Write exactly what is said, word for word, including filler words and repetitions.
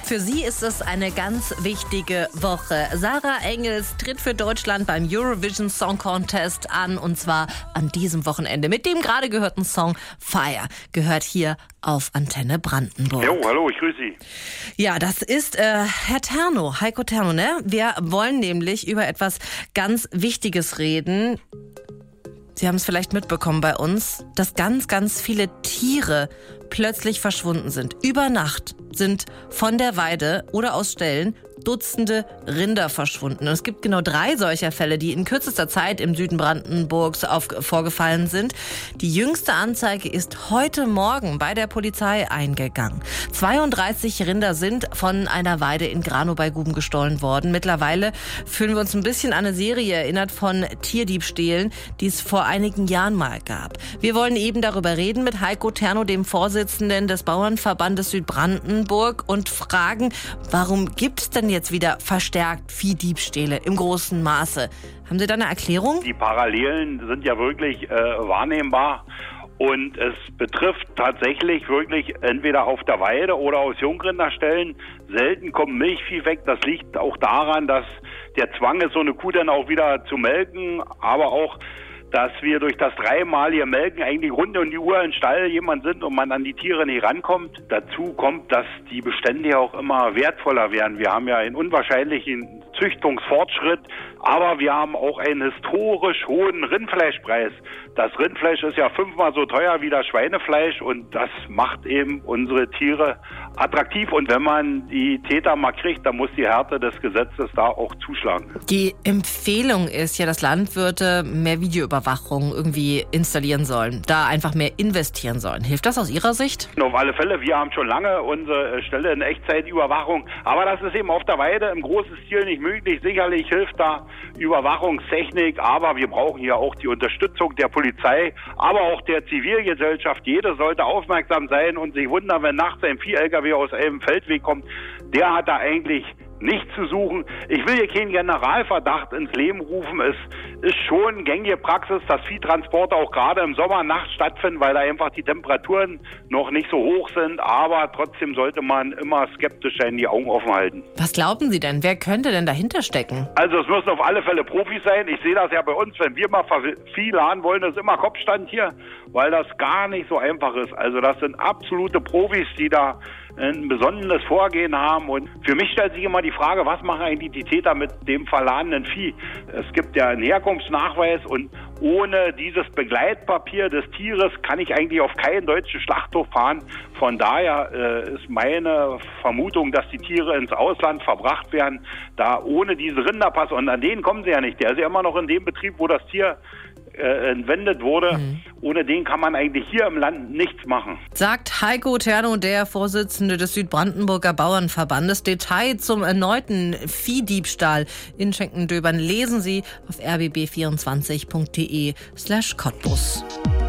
Für sie ist es eine ganz wichtige Woche. Sarah Engels tritt für Deutschland beim Eurovision Song Contest an, und zwar an diesem Wochenende mit dem gerade gehörten Song Fire. Gehört hier auf Antenne Brandenburg. Jo, hallo, ich grüße Sie. Ja, das ist äh, Herr Terno, Heiko Terno, ne? Wir wollen nämlich über etwas ganz Wichtiges reden. Sie haben es vielleicht mitbekommen bei uns, dass ganz, ganz viele Tiere plötzlich verschwunden sind. Über Nacht sind von der Weide oder aus Ställen Dutzende Rinder verschwunden. Und es gibt genau drei solcher Fälle, die in kürzester Zeit im Süden Brandenburgs auf, vorgefallen sind. Die jüngste Anzeige ist heute Morgen bei der Polizei eingegangen. zweiunddreißig Rinder sind von einer Weide in Granow bei Guben gestohlen worden. Mittlerweile fühlen wir uns ein bisschen an eine Serie erinnert von Tierdiebstählen, die es vor einigen Jahren mal gab. Wir wollen eben darüber reden mit Heiko Terno, dem Vorsitzenden des Bauernverbandes Südbrandenburg, und fragen, warum gibt es denn jetzt wieder verstärkt Viehdiebstähle im großen Maße? Haben Sie da eine Erklärung? Die Parallelen sind ja wirklich äh, wahrnehmbar. Und es betrifft tatsächlich wirklich entweder auf der Weide oder aus Jungrinderstellen. Selten kommt Milchvieh weg. Das liegt auch daran, dass der Zwang ist, so eine Kuh dann auch wieder zu melken, aber auch, dass wir durch das dreimalige Melken eigentlich rund um die Uhr im Stall jemand sind und man an die Tiere nicht rankommt. Dazu kommt, dass die Bestände auch immer wertvoller werden. Wir haben ja einen unwahrscheinlichen Züchtungsfortschritt, aber wir haben auch einen historisch hohen Rindfleischpreis. Das Rindfleisch ist ja fünfmal so teuer wie das Schweinefleisch, und das macht eben unsere Tiere attraktiv. Und wenn man die Täter mal kriegt, dann muss die Härte des Gesetzes da auch zuschlagen. Die Empfehlung ist ja, dass Landwirte mehr Videoüberwachung irgendwie installieren sollen, da einfach mehr investieren sollen. Hilft das aus Ihrer Sicht? Auf alle Fälle. Wir haben schon lange unsere Stelle in Echtzeitüberwachung. Aber das ist eben auf der Weide im großen Stil nicht möglich. Sicherlich hilft da Überwachungstechnik, aber wir brauchen hier auch die Unterstützung der Polizei, aber auch der Zivilgesellschaft. Jeder sollte aufmerksam sein und sich wundern, wenn nachts ein Vieh-L K W aus einem Feldweg kommt. Der hat da eigentlich nichts zu suchen. Ich will hier keinen Generalverdacht ins Leben rufen. Es ist schon gängige Praxis, dass Viehtransporte auch gerade im Sommer nachts stattfinden, weil da einfach die Temperaturen noch nicht so hoch sind. Aber trotzdem sollte man immer skeptisch sein, die Augen offen halten. Was glauben Sie denn? Wer könnte denn dahinter stecken? Also es müssen auf alle Fälle Profis sein. Ich sehe das ja bei uns, wenn wir mal Vieh laden wollen, ist immer Kopfstand hier, weil das gar nicht so einfach ist. Also das sind absolute Profis, die da ein besonderes Vorgehen haben. Und für mich stellt sich immer die Frage, was machen eigentlich die Täter mit dem verladenen Vieh? Es gibt ja einen Herkunftsnachweis, und ohne dieses Begleitpapier des Tieres kann ich eigentlich auf keinen deutschen Schlachthof fahren. Von daher äh, ist meine Vermutung, dass die Tiere ins Ausland verbracht werden, da ohne diesen Rinderpass, und an den kommen sie ja nicht. Der ist ja immer noch in dem Betrieb, wo das Tier äh, entwendet wurde. Mhm. Ohne den kann man eigentlich hier im Land nichts machen. Sagt Heiko Terno, der Vorsitzende des Südbrandenburger Bauernverbandes. Detail zum erneuten Viehdiebstahl in Schenkendöbern lesen Sie auf r b b vierundzwanzig punkt d e slash Cottbus.